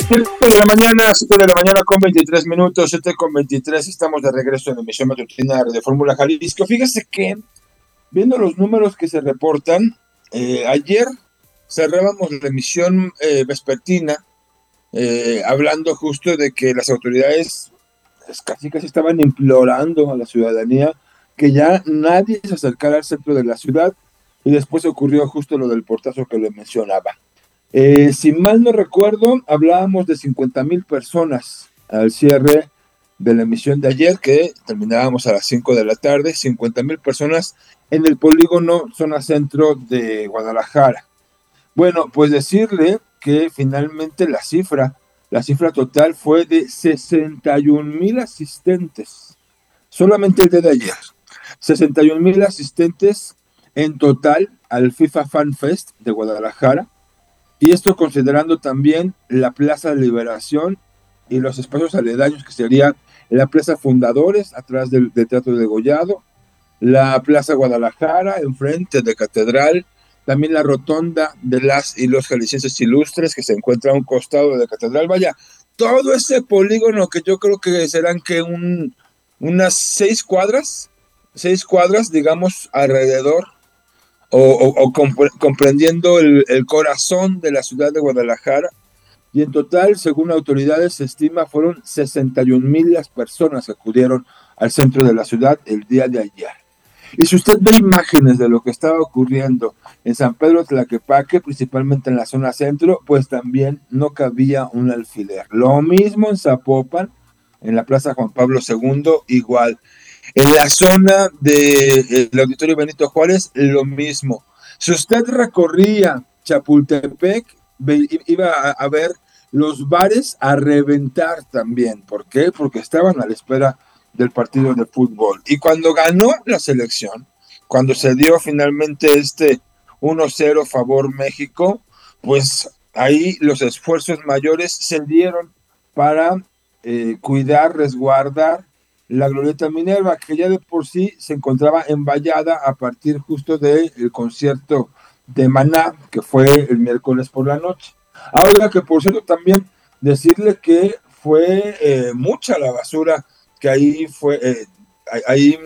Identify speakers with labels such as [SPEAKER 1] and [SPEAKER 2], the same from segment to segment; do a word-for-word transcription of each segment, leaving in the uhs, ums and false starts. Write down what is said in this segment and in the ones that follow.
[SPEAKER 1] siete de la mañana, siete de la mañana con veintitrés minutos, siete con veintitrés, estamos de regreso en la emisión matutina de Fórmula Jalisco. Fíjese que, viendo los números que se reportan, eh, ayer cerrábamos la emisión eh, vespertina, eh, hablando justo de que las autoridades pues, casi casi estaban implorando a la ciudadanía que ya nadie se acercara al centro de la ciudad, y después ocurrió justo lo del portazo que le mencionaba. Eh, si mal no recuerdo, hablábamos de cincuenta mil personas al cierre de la emisión de ayer, que terminábamos a las cinco de la tarde, cincuenta mil personas en el polígono zona centro de Guadalajara. Bueno, pues decirle que finalmente la cifra, la cifra total fue de sesenta y un mil asistentes, solamente el día de ayer, sesenta y un mil asistentes en total al FIFA Fan Fest de Guadalajara. Y esto considerando también la Plaza de Liberación y los espacios aledaños, que serían la Plaza Fundadores, atrás del, del Teatro de Gollado, la Plaza Guadalajara, enfrente de Catedral, también la Rotonda de las y los Jaliscienses Ilustres, que se encuentra a un costado de Catedral. Vaya, todo ese polígono que yo creo que serán que un, unas seis cuadras, seis cuadras, digamos, alrededor, o, o, o comprendiendo el, el corazón de la ciudad de Guadalajara, y en total, según autoridades, se estima fueron sesenta y un mil las personas que acudieron al centro de la ciudad el día de ayer. Y si usted ve imágenes de lo que estaba ocurriendo en San Pedro Tlaquepaque, principalmente en la zona centro, pues también no cabía un alfiler. Lo mismo en Zapopan, en la Plaza Juan Pablo segundo, igual. En la zona del de Auditorio Benito Juárez, lo mismo. Si usted recorría Chapultepec, iba a, a ver los bares a reventar también. ¿Por qué? Porque estaban a la espera del partido de fútbol. Y cuando ganó la selección, cuando se dio finalmente este uno cero favor México, pues ahí los esfuerzos mayores se dieron para eh, cuidar, resguardar la Glorieta Minerva, que ya de por sí se encontraba envallada a partir justo del concierto de Maná, que fue el miércoles por la noche. Ahora que por cierto también decirle que fue eh, mucha la basura que ahí fue, eh, ahí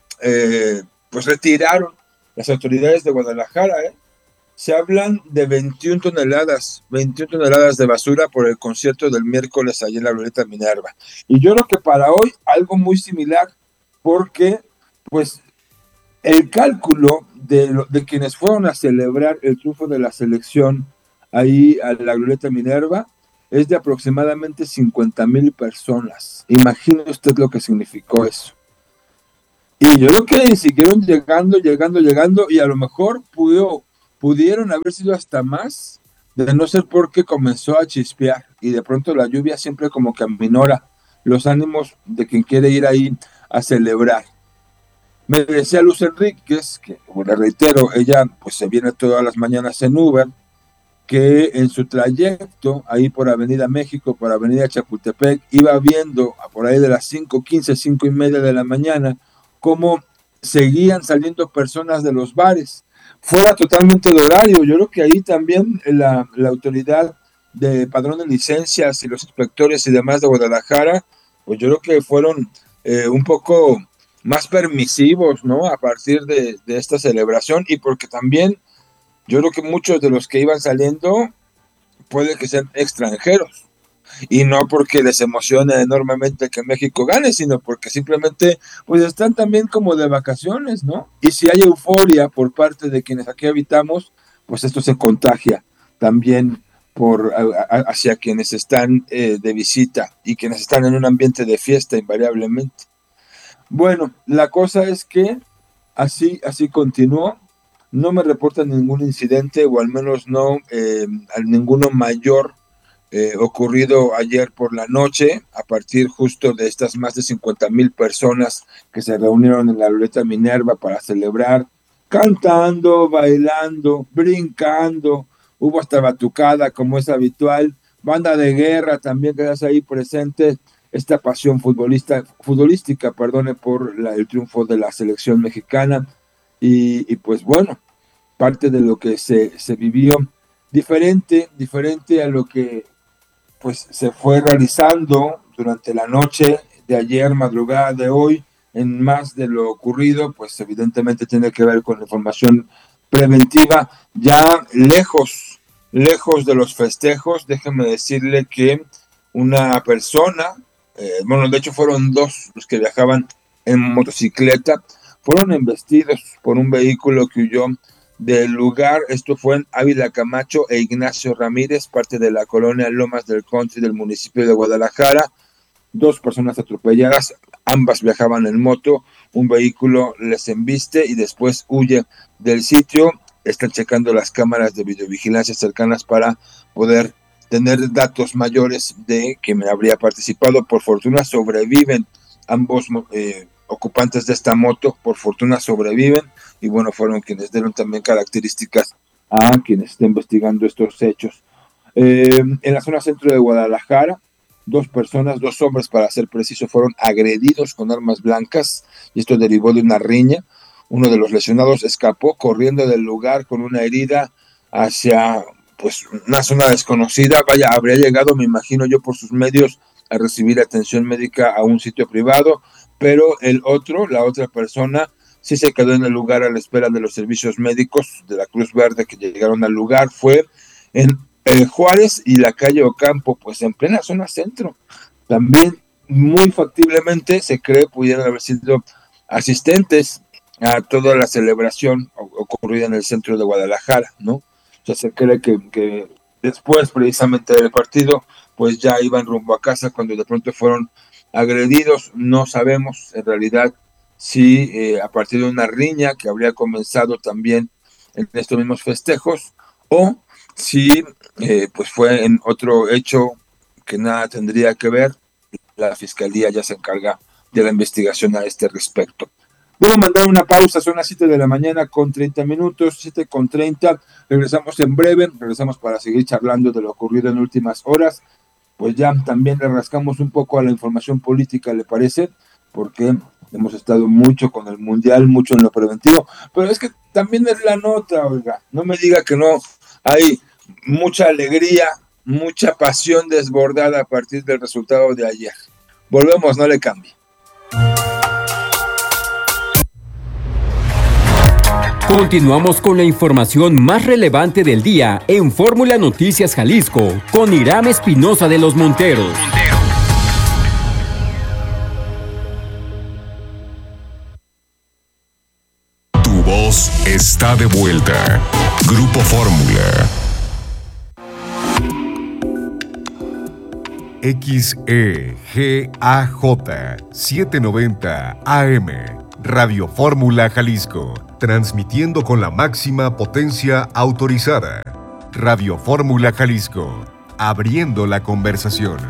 [SPEAKER 1] eh, pues retiraron las autoridades de Guadalajara, ¿eh? Se hablan de veintiuna toneladas, veintiuna toneladas de basura por el concierto del miércoles allí en la Glorieta Minerva. Y yo creo que para hoy algo muy similar, porque pues el cálculo de, lo, de quienes fueron a celebrar el triunfo de la selección ahí a la Glorieta Minerva es de aproximadamente cincuenta mil personas. Imagine usted lo que significó eso. Y yo creo que siguieron llegando, llegando, llegando, y a lo mejor pudo, pudieron haber sido hasta más, de no ser porque comenzó a chispear, y de pronto la lluvia siempre como que aminora los ánimos de quien quiere ir ahí a celebrar. Me decía Luz Enríquez, que bueno, reitero, ella pues se viene todas las mañanas en Uber, que en su trayecto ahí por Avenida México, por Avenida Chapultepec, iba viendo a por ahí de las cinco quince, cinco y media de la mañana, cómo seguían saliendo personas de los bares, fuera totalmente de horario. Yo creo que ahí también la, la autoridad de padrón de licencias y los inspectores y demás de Guadalajara, pues yo creo que fueron eh, un poco más permisivos, ¿no? A partir de, de esta celebración, y porque también yo creo que muchos de los que iban saliendo puede que sean extranjeros, y no porque les emocione enormemente que México gane, sino porque simplemente pues están también como de vacaciones, ¿no? Y si hay euforia por parte de quienes aquí habitamos, pues esto se contagia también por a, a, hacia quienes están eh, de visita y quienes están en un ambiente de fiesta invariablemente. Bueno, la cosa es que así, así continuó. No me reportan ningún incidente, o al menos no eh, ninguno mayor eh, ocurrido ayer por la noche, a partir justo de estas más de cincuenta mil personas que se reunieron en la Glorieta Minerva para celebrar, cantando, bailando, brincando. Hubo hasta batucada, como es habitual, banda de guerra también que estás ahí presente. Esta pasión futbolista, futbolística, perdone, por la, el triunfo de la selección mexicana. Y, y pues bueno, parte de lo que se, se vivió, diferente, diferente a lo que pues se fue realizando durante la noche de ayer, madrugada de hoy, en más de lo ocurrido, pues evidentemente tiene que ver con la información preventiva, ya lejos, lejos de los festejos. Déjeme decirle que una persona, eh, bueno, de hecho fueron dos los que viajaban en motocicleta, fueron embestidos por un vehículo que huyó del lugar. Esto fue en Ávila Camacho e Ignacio Ramírez, parte de la colonia Lomas del Country del municipio de Guadalajara. Dos personas atropelladas, ambas viajaban en moto, un vehículo les embiste y después huye del sitio. Están checando las cámaras de videovigilancia cercanas para poder tener datos mayores de quien habría participado. Por fortuna sobreviven ambos eh, ocupantes de esta moto, por fortuna sobreviven, y bueno, fueron quienes dieron también características a quienes están investigando estos hechos. Eh, en la zona centro de Guadalajara, dos personas, dos hombres para ser preciso, fueron agredidos con armas blancas, y esto derivó de una riña. Uno de los lesionados escapó corriendo del lugar con una herida hacia pues una zona desconocida. Vaya, habría llegado, me imagino yo, por sus medios a recibir atención médica a un sitio privado, pero el otro, la otra persona, sí se quedó en el lugar a la espera de los servicios médicos de la Cruz Verde que llegaron al lugar. Fue en eh, Juárez y la calle Ocampo, pues en plena zona centro. También muy factiblemente se cree pudieran haber sido asistentes a toda la celebración ocurrida en el centro de Guadalajara, ¿no? O sea, se cree que, que después precisamente del partido, pues ya iban rumbo a casa cuando de pronto fueron agredidos. No sabemos en realidad si eh, a partir de una riña que habría comenzado también en estos mismos festejos, o si eh, pues fue en otro hecho que nada tendría que ver. La fiscalía ya se encarga de la investigación a este respecto. Voy a mandar una pausa, son las siete de la mañana con treinta minutos, siete con treinta, regresamos en breve, regresamos para seguir charlando de lo ocurrido en últimas horas. Pues ya también le rascamos un poco a la información política, ¿le parece? Porque hemos estado mucho con el Mundial, mucho en lo preventivo, pero es que también es la nota, oiga, no me diga que no hay mucha alegría, mucha pasión desbordada a partir del resultado de ayer. Volvemos, no le cambie.
[SPEAKER 2] Continuamos con la información más relevante del día en Fórmula Noticias Jalisco con Hiram Espinosa de los Monteros.
[SPEAKER 3] Tu voz está de vuelta. Grupo Fórmula. X E G A J setecientos noventa A M Radio Fórmula Jalisco, transmitiendo con la máxima potencia autorizada. Radio Fórmula Jalisco, abriendo la conversación.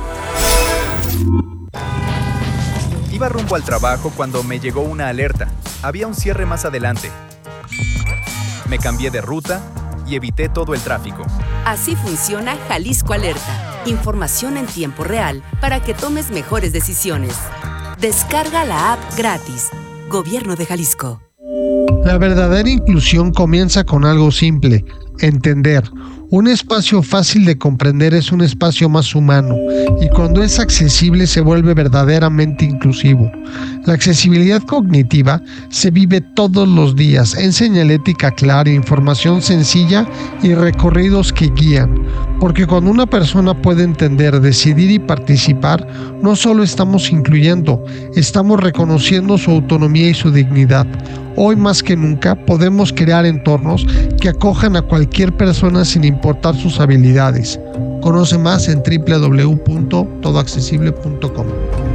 [SPEAKER 4] Iba rumbo al trabajo cuando me llegó una alerta. Había un cierre más adelante. Me cambié de ruta y evité todo el tráfico.
[SPEAKER 5] Así funciona Jalisco Alerta. Información en tiempo real para que tomes mejores decisiones. Descarga la app gratis. Gobierno de Jalisco.
[SPEAKER 6] La verdadera inclusión comienza con algo simple: entender. Un espacio fácil de comprender es un espacio más humano, y cuando es accesible se vuelve verdaderamente inclusivo. La accesibilidad cognitiva se vive todos los días en señalética clara, información sencilla y recorridos que guían. Porque cuando una persona puede entender, decidir y participar, no solo estamos incluyendo, estamos reconociendo su autonomía y su dignidad. Hoy más que nunca podemos crear entornos que acojan a cualquier persona sin importar sus habilidades. Conoce más en doble u doble u doble u punto todo accesible punto com.